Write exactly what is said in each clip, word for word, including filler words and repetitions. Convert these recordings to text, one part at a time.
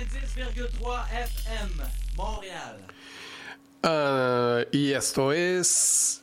quatre-vingt-dix virgule trois F M, Montréal. Uh, y esto es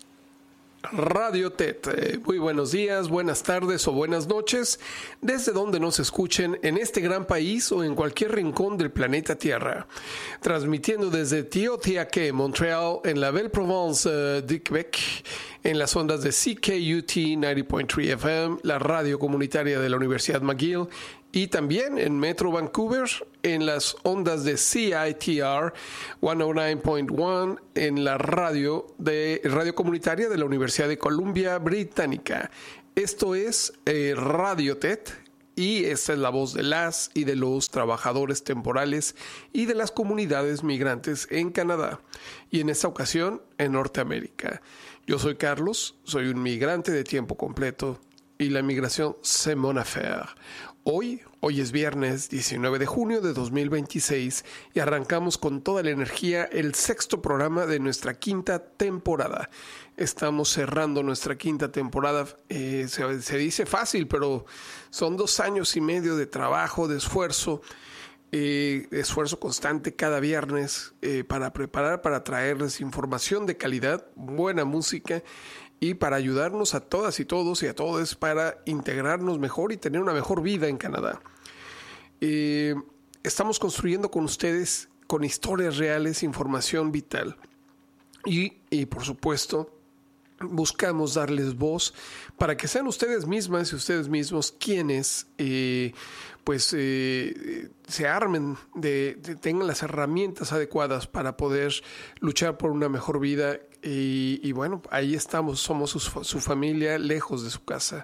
Radio T E T. Muy buenos días, buenas tardes o buenas noches, desde donde nos escuchen en este gran país o en cualquier rincón del planeta Tierra. Transmitiendo desde Tiohtià:ke, Montreal, en la Belle Province uh, de Quebec, en las ondas de C K U T noventa punto tres F M, la radio comunitaria de la Universidad McGill, y también en Metro Vancouver, en las ondas de C I T R ciento nueve punto uno, en la radio, de, radio comunitaria de la Universidad de Columbia Británica. Esto es eh, Radio T E T, y esta es la voz de las y de los trabajadores temporales y de las comunidades migrantes en Canadá, y en esta ocasión en Norteamérica. Yo soy Carlos, soy un migrante de tiempo completo, y la migración c'est mon affaire. Hoy, hoy es viernes diecinueve de junio de dos mil veintiséis y arrancamos con toda la energía el sexto programa de nuestra quinta temporada. Estamos cerrando nuestra quinta temporada. Eh, se, se dice fácil, pero son dos años y medio de trabajo, de esfuerzo, eh, de esfuerzo constante cada viernes eh, para preparar, para traerles información de calidad, buena música, y para ayudarnos a todas y todos y a todos para integrarnos mejor y tener una mejor vida en Canadá. Eh, estamos construyendo con ustedes, con historias reales, información vital. Y, y por supuesto, buscamos darles voz para que sean ustedes mismas y ustedes mismos quienes eh, pues eh, se armen, de, de, tengan las herramientas adecuadas para poder luchar por una mejor vida. Y, y bueno, ahí estamos, somos su, su familia lejos de su casa.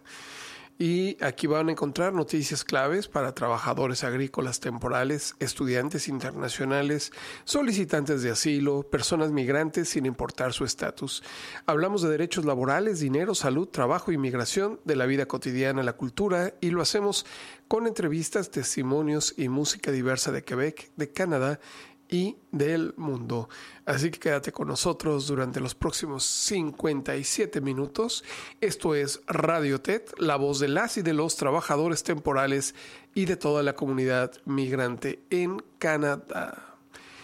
Y aquí van a encontrar noticias claves para trabajadores agrícolas temporales, estudiantes internacionales, solicitantes de asilo, personas migrantes sin importar su estatus. Hablamos de derechos laborales, dinero, salud, trabajo, inmigración, de la vida cotidiana, la cultura, y lo hacemos con entrevistas, testimonios y música diversa de Quebec, de Canadá y del mundo. Así que quédate con nosotros durante los próximos cincuenta y siete minutos. Esto es Radio T E T, la voz de las y de los trabajadores temporales y de toda la comunidad migrante en Canadá.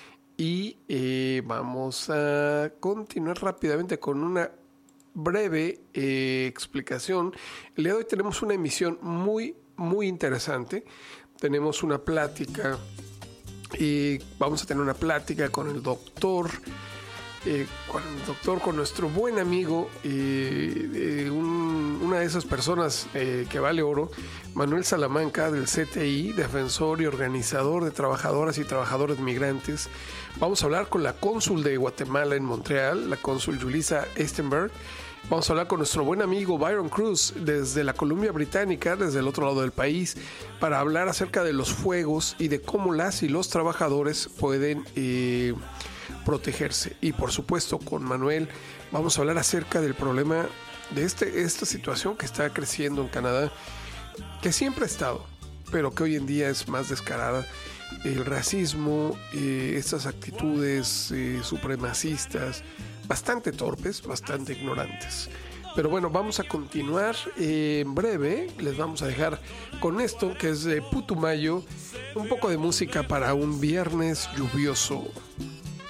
Y eh, vamos a continuar rápidamente con una breve eh, explicación. El día de hoy tenemos una emisión muy, muy interesante. Tenemos una plática y vamos a tener una plática con el doctor, eh, con el doctor, con nuestro buen amigo, eh, eh, un, una de esas personas eh, que vale oro, Manuel Salamanca, del C T I, defensor y organizador de trabajadoras y trabajadores migrantes. Vamos a hablar con la cónsul de Guatemala en Montreal, la cónsul Julissa Eistenberg. Vamos a hablar con nuestro buen amigo Byron Cruz desde la Columbia Británica, desde el otro lado del país, para hablar acerca de los fuegos y de cómo las y los trabajadores pueden eh, protegerse. Y por supuesto con Manuel vamos a hablar acerca del problema de este, esta situación que está creciendo en Canadá, que siempre ha estado, pero que hoy en día es más descarada. El racismo, eh, estas actitudes eh, supremacistas, bastante torpes, bastante ignorantes. Pero bueno, vamos a continuar eh, en breve. Les vamos a dejar con esto que es de Putumayo, un poco de música para un viernes lluvioso.